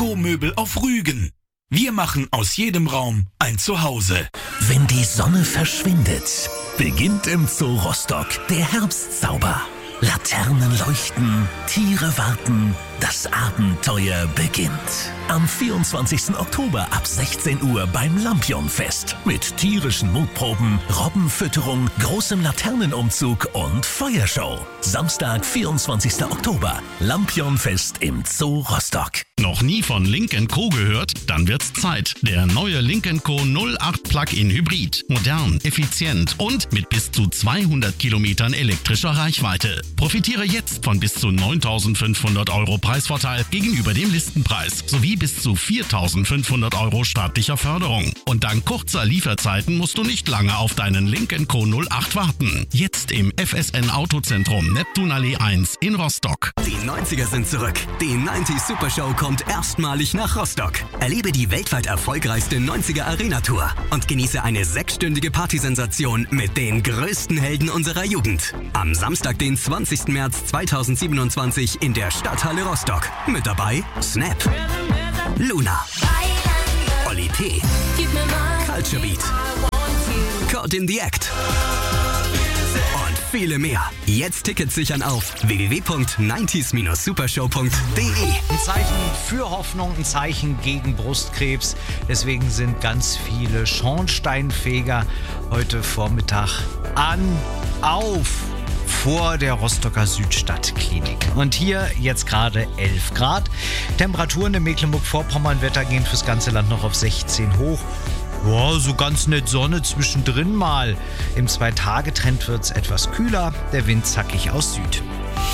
Co. Möbel auf Rügen. Wir machen aus jedem Raum ein Zuhause. Wenn die Sonne verschwindet, beginnt im Zoo Rostock der Herbstzauber. Laternen leuchten, Tiere warten, das Abenteuer beginnt. Am 24. Oktober ab 16 Uhr beim Lampionfest mit tierischen Mutproben, Robbenfütterung, großem Laternenumzug und Feuershow. Samstag, 24. Oktober, Lampionfest im Zoo Rostock. Noch nie von Lynk & Co. gehört? Dann wird's Zeit. Der neue Lynk & Co. 08 Plug-in Hybrid. Modern, effizient und mit bis zu 200 Kilometern elektrischer Reichweite. Profitiere jetzt von bis zu 9.500 € Preisvorteil gegenüber dem Listenpreis sowie bis zu 4.500 € staatlicher Förderung. Und dank kurzer Lieferzeiten musst du nicht lange auf deinen Lynk & Co. 08 warten. Jetzt im FSN Autozentrum Neptunallee 1 in Rostock. Die 90er sind zurück. Die 90s Super Show kommt erstmalig nach Rostock. Erlebe die weltweit erfolgreichste 90er Arena-Tour und genieße eine 6-stündige Partysensation mit den größten Helden unserer Jugend. Am Samstag, den 20. März 2027 in der Stadthalle Rostock. Mit dabei Snap, Luna, Oli P, Culture Beat, Caught in the Act und viele mehr. Jetzt Tickets sichern auf www.90s-supershow.de. Ein Zeichen für Hoffnung, ein Zeichen gegen Brustkrebs. Deswegen sind ganz viele Schornsteinfeger heute Vormittag vor der Rostocker Südstadtklinik. Und hier jetzt gerade 11 Grad. Temperaturen in Mecklenburg-Vorpommern, Wetter gehen fürs ganze Land noch auf 16 hoch. Ja, so ganz nett Sonne zwischendrin mal. Im 2-Tage-Trend wird es etwas kühler, der Wind zackig aus Süd.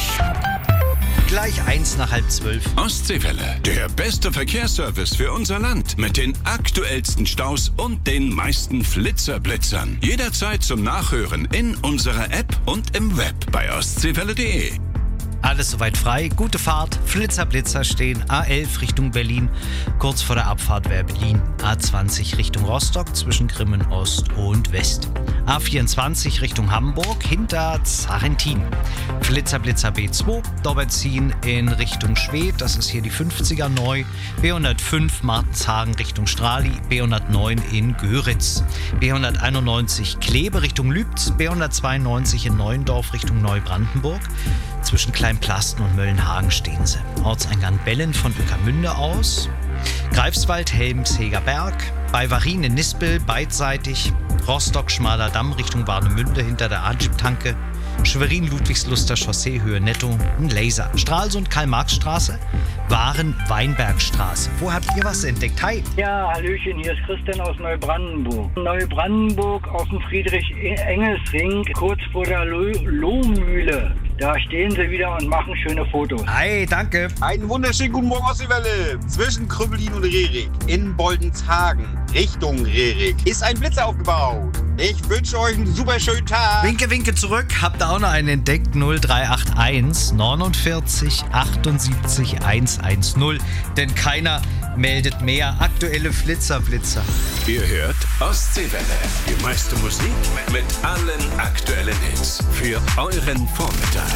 Gleich 11:55. Ostseewelle, der beste Verkehrsservice für unser Land. Mit den aktuellsten Staus und den meisten Flitzerblitzern. Jederzeit zum Nachhören in unserer App und im Web bei ostseewelle.de. Alles soweit frei, gute Fahrt, Flitzer stehen, A11 Richtung Berlin, kurz vor der Abfahrt wäre Berlin, A20 Richtung Rostock zwischen Grimmen Ost und West, A24 Richtung Hamburg hinter Zarentin, Flitzer B2, Dobberziehen in Richtung Schwedt, das ist hier die 50er neu, B105 Martenshagen Richtung Strali, B109 in Göritz, B191 Kleve Richtung Lübz, B192 in Neuendorf Richtung Neubrandenburg, zwischen Kleinplasten und Möllenhagen stehen sie. Ortseingang Bellen von Ueckermünde aus. Greifswald, Helmsheger Berg. Bei Varin in Nispel beidseitig. Rostock, Schmaler Damm Richtung Warnemünde hinter der Agip-Tanke. Schwerin, Ludwigsluster Chaussee, Höhe Netto, ein Laser. Stralsund, Karl-Marx-Straße. Waren, Weinbergstraße. Wo habt ihr was entdeckt? Hi. Ja, hallöchen, hier ist Christian aus Neubrandenburg. Neubrandenburg auf dem Friedrich-Engels-Ring, kurz vor der Lohmühle. Da stehen sie wieder und machen schöne Fotos. Hi, danke. Einen wunderschönen guten Morgen aus der Welle. Zwischen Krüppelin und Rerik in Boldenshagen Richtung Rerik ist ein Blitzer aufgebaut. Ich wünsche euch einen super schönen Tag. Winke zurück. Habt ihr auch noch einen entdeckt? 0381 49 78 110. Denn keiner meldet mehr. Aktuelle Flitzer. Ihr hört Ostseewelle. Die meiste Musik mit allen aktuellen Hits für euren Vormittag.